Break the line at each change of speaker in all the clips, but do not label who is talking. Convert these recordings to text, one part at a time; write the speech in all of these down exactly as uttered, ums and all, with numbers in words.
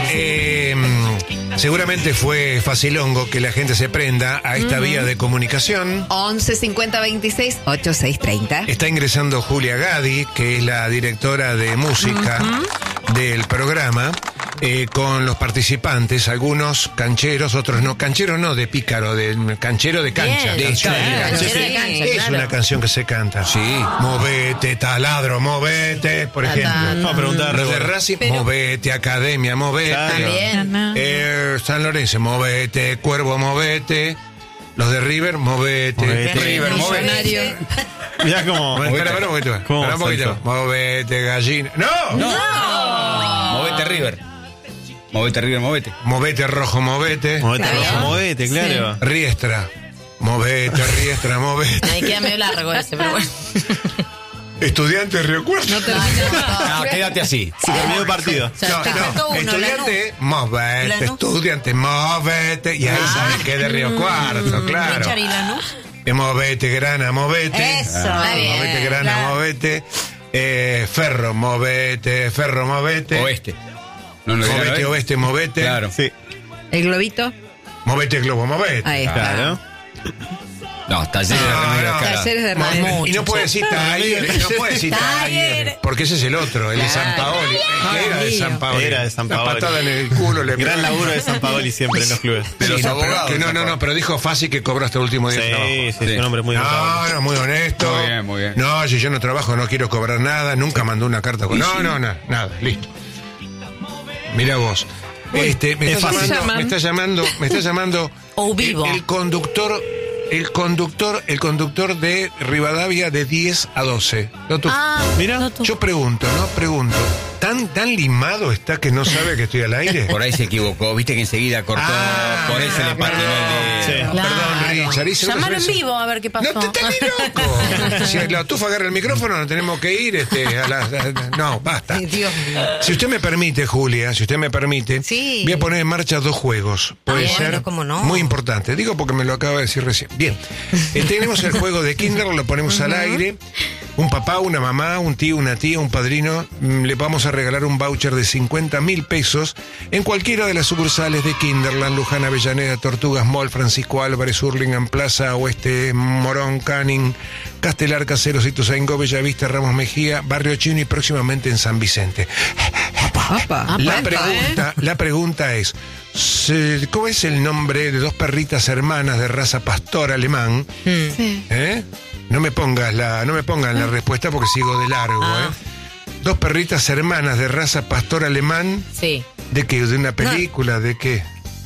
Eh, seguramente fue facilongo que la gente se prenda a esta uh-huh. vía de comunicación.
once cincuenta veintiséis ochenta y seis treinta.
Está ingresando Julia Gadi, que es la directora de música uh-huh. del programa. Eh, con los participantes, algunos cancheros, otros no. Cancheros no, de pícaro, de canchero de cancha.
Bien,
canchero
claro,
de cancha.
canchero de cancha,
Es
claro.
una canción que se canta.
Sí.
Movete, taladro, movete, por ejemplo.
Vamos a preguntar.
Los de Racing,
Pero-
movete, Academia, movete.
También.
Eh, San Lorenzo, movete, Cuervo, movete. Los de River, movete.
Movete.
River,
Millonario.
Mirá cómo.
Bueno, espera, espera un poquito.
¿Cómo
Espera un poquito.
saltó?
Movete, gallina. ¡No!
No. Movete River. Movete River, movete.
Movete, rojo, movete.
Movete,
Está bien.
rojo, movete, claro.
Riestra. Movete, Riestra, movete.
Ahí queda medio largo ese, pero bueno.
Estudiante Río Cuarto.
No terminó.
No, quédate así.
Se terminó el partido.
Ya
No,
te faltó
no,
uno,
estudiante, movete,
Lanús.
estudiante, movete. Y ahí sabes que es de Río Cuarto, claro.
Richard y Lanús.
Eh, Movete, grana, movete.
Eso.
Ah,
Está bien,
movete, grana,
claro.
movete. Eh, ferro, movete, ferro, movete.
Oeste. No, no,
Movete,
no,
oeste, movete.
Claro.
Sí,
El globito.
Movete, globo, movete.
Ahí está.
claro.
No, talleres de
No,
remedio
no.
cara.
Talleres de
Mo-
radio.
Y no puede decir Taller, no puede decir Taller, porque ese es el otro, el de San Paoli. El que era de San Paoli.
Era de San
Una
Paoli.
patada en el culo le
Gran laburo de San Paoli siempre en los clubes.
De
Sí,
los
no, pero
abogados,
que no,
San
no, no,
Paoli.
pero dijo fácil que cobró hasta el último día de trabajo.
Sí, sí,
Sí.
es un hombre muy
No,
honrado.
no, muy honesto.
Muy bien, muy bien.
No, si yo no trabajo no quiero cobrar nada, nunca mandó una carta con... No, no, no, nada, listo. Mira vos. Este, me,
es
está
fácil.
llamando, me está llamando, me está llamando
O vivo.
El, el conductor, el conductor, el conductor de Rivadavia de diez a doce. ¿No tú?
Ah,
Mira.
no, tú.
Yo pregunto, no pregunto. ¿Tan, tan limado está que no sabe que estoy al aire?
Por ahí se equivocó. Viste que enseguida cortó.
Ah,
por eso le
perdón.
patinó el
Sí.
dedo.
Claro.
Perdón, Richard. hice una
Llamar en
sorpresa.
vivo a ver qué pasó.
No te estás ni loco. Si la tufa agarra el micrófono, no tenemos que ir este, a las. a- no, basta.
Ay, Dios mío.
Si usted me permite, Julia, si usted me permite,
Sí.
voy a poner en marcha dos juegos. Puede
Ah,
ser
bueno, cómo no.
muy importante. Digo porque me lo acaba de decir recién. Bien. Eh, tenemos el juego de Kinder, lo ponemos al aire. Un papá, una mamá, un tío, una tía, un padrino, mm, le vamos a regalar un voucher de cincuenta mil pesos en cualquiera de las sucursales de Kinderland, Luján, Avellaneda, Tortugas Mall, Francisco Álvarez, Hurlingham Plaza, Oeste, Morón, Canning, Castelar, Caseros, Ituzaingó, Bellavista, Ramos Mejía, Barrio Chino y próximamente en San Vicente.
Opa.
La
Opa,
pregunta, la pregunta es, se- ¿cómo es el nombre de dos perritas hermanas de raza pastor alemán?
¿eh? Sí.
¿Eh? No me pongas la, no me pongan la respuesta porque sigo de largo,
Ah.
¿eh? Dos perritas hermanas de raza pastor alemán,
Sí.
¿de qué? ¿De una película? ¿De qué?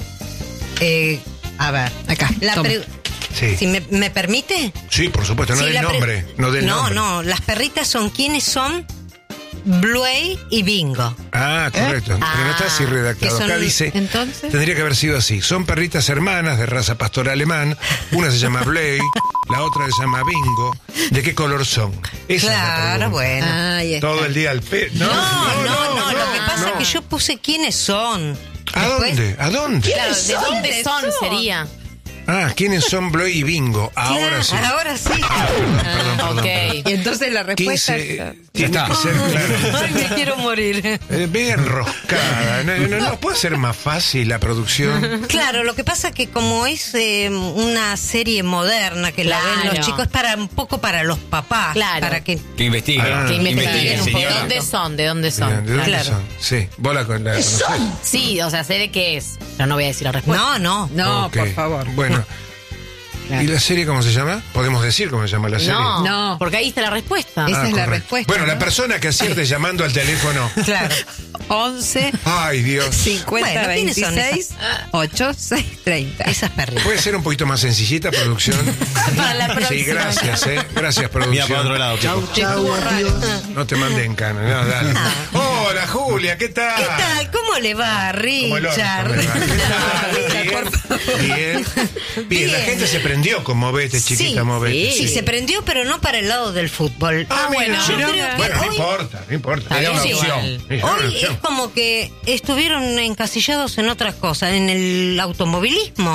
Eh, a ver,
Acá,
La
toma.
pre-
Sí.
si me, me permite.
Sí, por supuesto, no
Sí,
del
la pre-
nombre, no del
no,
nombre.
no, las perritas son quienes son Bluey y Bingo.
Ah, correcto. Pero no está así redactado.
¿Qué son?
Acá dice,
Entonces.
tendría que haber sido así. Son perritas hermanas de raza pastor alemán. Una se llama Blake, la otra se llama Bingo. ¿De qué color son? Esa es la
Claro,
pregunta.
bueno.
Ahí está.
Todo el día al pe...
No, no, no, lo que pasa
no.
es que yo puse quiénes son.
¿A
Después-
dónde? ¿A dónde?
Claro, ¿de dónde son sería?
Ah, ¿quiénes son Bloy y Bingo? Ahora
Claro,
sí.
Ahora sí.
Perdón, perdón,
Ok.
perdón.
Y entonces la respuesta
quince,
es...
tiene
está.
que ser, claro.
Ay, me quiero morir.
Eh, Bien enroscada. No, no, no puede ser más fácil la producción.
Claro, lo que pasa es que como es eh, una serie moderna que la ven
Claro.
los chicos, es para un poco para los papás.
Claro.
Para que...
Que investigue.
Ah,
Que investiguen
investigue,
un poco. ¿De
señora.
dónde son? ¿De dónde
Bien,
son?
¿de dónde
Claro.
son? Sí, vos la, la conocés.
Sí, o sea, sé de qué es. Pero no voy a decir la respuesta.
No, no.
No,
Ok.
por favor.
Bueno. ¿Y la serie cómo se llama? ¿Podemos decir cómo se llama la serie?
No,
No.
porque ahí está la respuesta.
Esa
Ah,
es la
correcto.
respuesta.
Bueno, la
¿no?
persona que acierte llamando al teléfono.
Claro.
once
Ay, Dios.
cincuenta
Bueno, ¿quiénes son
veintiséis ochenta y seis treinta.
Esas perritas.
¿Puede ser un poquito más sencillita, producción?
Para la
Sí,
próxima.
gracias, ¿eh? Gracias,
Mira
producción.
para otro lado. Pipo.
Chau, adiós. No te manden cana, no, dale. Hola, Julia, ¿qué tal?
¿Qué tal? ¿Cómo le va,
Como el orto,
Richard?
me va. ¿Qué tal? Bien, bien. Bien, la
Bien.
gente se prendió con Movete, chiquita,
Sí,
Movete.
Sí, se prendió, pero no para el lado del fútbol.
Ah,
bueno,
mira,
yo
mira.
creo que
Bueno, no
hoy-
importa, no importa.
Está
Era una
bien,
opción.
igual.
Era una
Hoy
opción.
es como que estuvieron encasillados en otras cosas, en el automovilismo.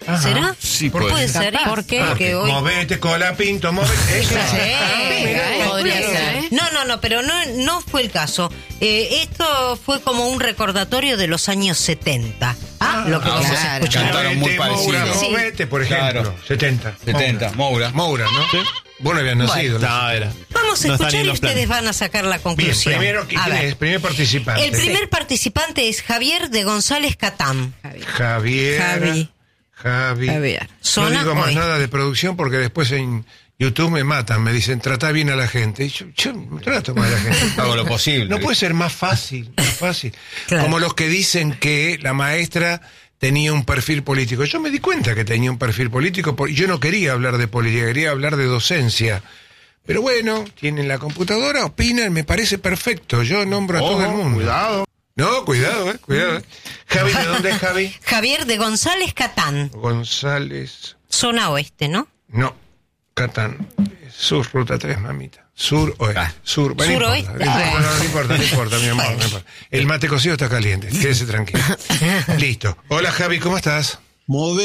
Ajá.
¿Será?
Sí,
puede,
puede
ser.
ser.
¿Por qué?
Ah,
Porque hoy...
Movete, cola, pinto, movete. Eso.
Sí,
eh,
podría
eh,
ser.
eh.
No, no, no, pero no, no fue el caso. Eh, esto fue como un recordatorio de los años setenta. Ah, lo que
ah,
vamos a
claro.
escuchar.
Cantaron muy
Movete, Moura,
parecido.
Sí.
movete, por ejemplo.
Claro.
setenta.
setenta, Moura.
Moura, ¿no? Vos no habías nacido. ¿no?
No, era.
Vamos a
No está ni
escuchar
en
y
los
ustedes
planes.
van a sacar la
Bien,
conclusión.
primero,
A
¿quién
ver,
es? Primer participante.
el primer participante es Javier de González Catán.
Javier.
Javi.
Javi.
Javier.
No
Zona
digo más
hoy.
nada de producción porque después en YouTube me matan, me dicen, trata bien a la gente. Y yo, yo no trato mal a la gente.
Hago lo posible.
No puede ser más fácil, más fácil.
Claro.
Como los que dicen que la maestra tenía un perfil político. Yo me di cuenta que tenía un perfil político, porque yo no quería hablar de política, quería hablar de docencia. Pero bueno, tienen la computadora, opinan, me parece perfecto. Yo nombro a todo el mundo. Cuidado. No, cuidado, eh, cuidado. eh. Javi, ¿de dónde es Javi?
Javier de González Catán,
González.
zona oeste, ¿no?
No, Catán. Sur, ruta tres, mamita. Sur, oeste.
Ah.
Sur, bueno, no
Suroeste.
importa, no importa, no, no importa, no importa, mi amor, no importa. El mate cocido está caliente, quédese tranquilo. Listo. Hola, Javi, ¿cómo estás?
Move